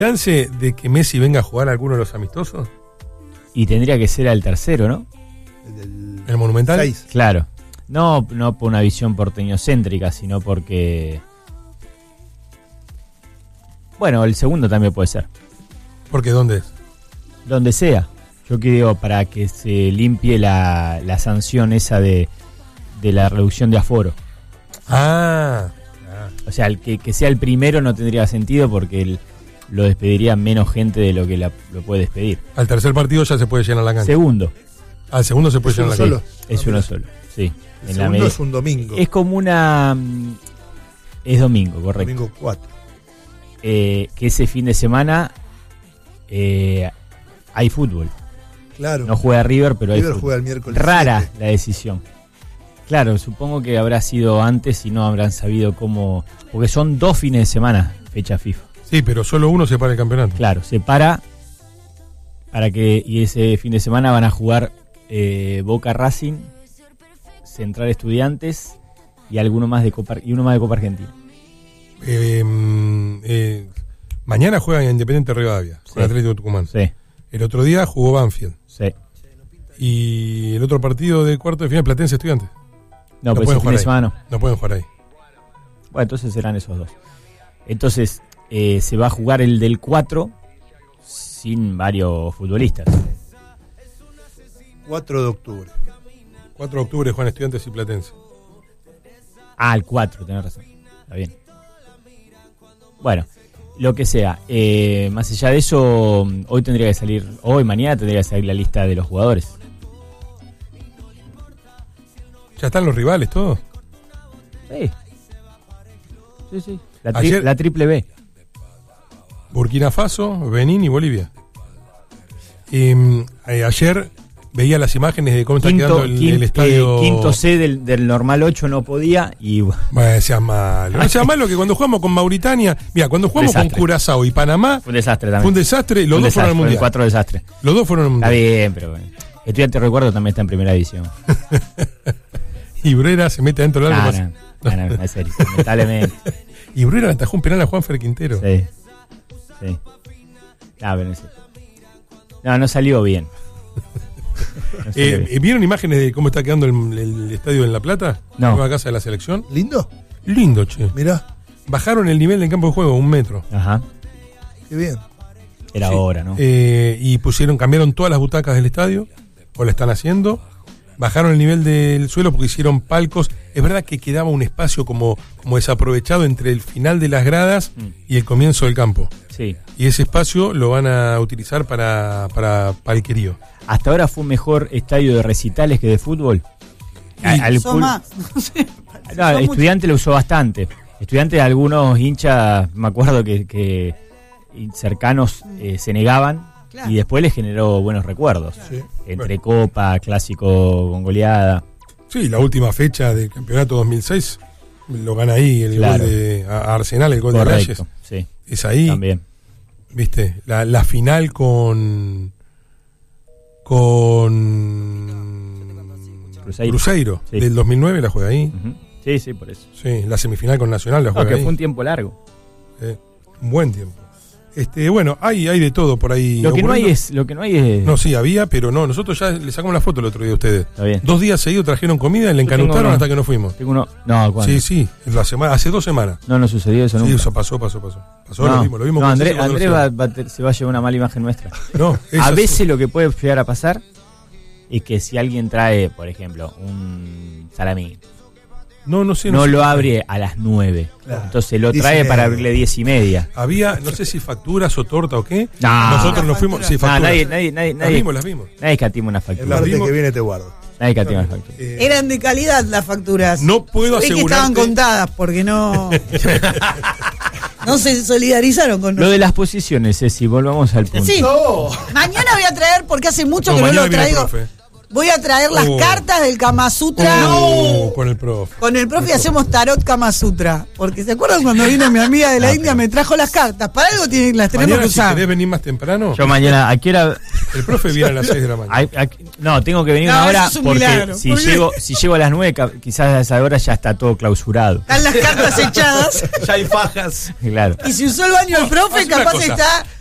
¿Chance de que Messi venga a jugar a alguno de los amistosos? Y tendría que ser al tercero, ¿no? ¿El Monumental? 6. Claro. No por una visión porteñocéntrica, sino porque... Bueno, el segundo también puede ser. ¿Por qué? ¿Dónde es? Donde sea. Yo que digo, para que se limpie la sanción esa de la reducción de aforo. O sea, que sea el primero no tendría sentido porque lo despediría menos gente de lo que lo puede despedir. Al tercer partido ya se puede llenar la cancha. Segundo. Al segundo se puede llenar la cancha. ¿Solo? Es uno solo, sí. El segundo es un domingo. Es como una... Es domingo, correcto. Domingo 4. Que ese fin de semana hay fútbol. Claro. No juega River, pero hay River fútbol. juega el miércoles. Rara 7. la decisión. Claro, supongo que habrá sido antes y no habrán sabido cómo... Porque son 2 fines de semana, fecha FIFA. Sí, pero solo uno se para el campeonato. Claro, se para y ese fin de semana van a jugar Boca Racing, Central Estudiantes y uno más de Copa Argentina. Mañana juega Independiente Rivadavia con Sí. Atlético Tucumán. Sí, El otro día jugó Banfield. sí. Y el otro partido de cuarto de final, Platense Estudiantes. No, No pero pueden ese fin de jugar ahí. semana no. No pueden jugar ahí. Bueno, entonces serán esos dos. Entonces se va a jugar el del 4 sin varios futbolistas. 4 de octubre. 4 de octubre juegan Estudiantes y Platense. Ah, el 4, tenés razón. Está bien. Bueno, lo que sea. Más allá de eso, mañana tendría que salir la lista de los jugadores. ¿Ya están los rivales todos? Sí. Sí. Ayer- La triple B. Burkina Faso, Benín y Bolivia. Ayer veía las imágenes de cómo está quedando el estadio. Quinto C del normal 8 no podía y... Bueno, sea malo. No sea malo que cuando jugamos con Mauritania, mira, cuando jugamos con Desastre. Curazao y Panamá, Fue un desastre también. fue un desastre, los Un dos fueron al desastre, mundial. 4 desastres. Los dos fueron al Está mundial. bien, pero bueno. Estudiante Recuerdo también está en primera división. Y Bruera se mete adentro del arco. No, es serio, lamentablemente. Y Bruera le atajó un penal a Juanfer Quintero. Sí. No salió bien. No salió bien. ¿Vieron imágenes de cómo está quedando el estadio en La Plata? No. La nueva casa de la selección. ¿Lindo? Lindo, che. Mirá, Bajaron el nivel del campo de juego 1 metro. Ajá. qué bien. Era Sí. hora, ¿no? Y cambiaron todas las butacas del estadio, o la están haciendo. Bajaron el nivel del suelo porque hicieron palcos. Es verdad que quedaba un espacio como desaprovechado entre el final de las gradas y el comienzo del campo. Sí. Y ese espacio lo van a utilizar para palquerío. Hasta ahora fue un mejor estadio de recitales que de fútbol. Son más. No sé. No, Son Estudiante lo usó bastante. Estudiante, algunos hinchas, me acuerdo que cercanos se negaban. Claro. Y después les generó buenos recuerdos. Sí. Entre Copa, Clásico con goleada. Sí, la última fecha del campeonato 2006 lo gana ahí el Claro. gol de a Arsenal, el gol de Reyes. Correcto, sí. Es ahí, También. viste, la final con Cruzeiro Sí. del 2009 la juega ahí. Ujú. Sí, por eso. Sí, la semifinal con Nacional la No, juega que ahí. fue un tiempo largo. Un buen tiempo. Bueno, hay de todo por ahí. Lo que no hay ocurriendo. es. No, sí, había, pero no. Nosotros ya le sacamos la foto el otro día a ustedes. Está bien. 2 días seguidos trajeron comida y le Yo tengo encanutaron uno. hasta que nos fuimos. Tengo uno. No, ¿cuándo? Sí, hace 2 semanas. No sucedió eso Sí, nunca. eso pasó. Pasó, No, lo vimos. no, con Andrés Ceci cuando se va a llevar una mala imagen nuestra. No, es A así. veces lo que puede llegar a pasar es que si alguien trae, por ejemplo, un salamí, No sé. no sé. lo abre a las 9. Claro. Entonces lo 10:30. trae para abrirle 10:30. Había, no sé si facturas o torta o qué. No. Nosotros nos fuimos. Sí, No, facturas. nadie Las vimos. Nadie escatima una El factura. Las martes vimos. que viene te guardo. Nadie escatima una factura. Eran de calidad las facturas. No puedo Se ve que asegurarte. estaban contadas porque no se solidarizaron con Lo nosotros. de las posiciones, si volvamos al punto. Sí. No. Mañana voy a traer, porque hace mucho No, que no mañana lo viene el traigo. profe. Voy a traer las cartas del Kama Sutra. Con el profe. Con el profe hacemos tarot Kama Sutra. Porque ¿se acuerdan cuando vino mi amiga de la India? Me trajo las cartas. Para algo las tenemos mañana, que usar. Si querés venir más temprano. Yo mañana, ¿a qué hora? El profe viene a las 6 de la mañana. No, tengo que venir una hora eso es un porque milagro. si llego a las 9, quizás a esa hora ya está todo clausurado. Están las cartas echadas. Ya hay fajas. Claro. Y si usó el baño el profe, haz una capaz cosa. está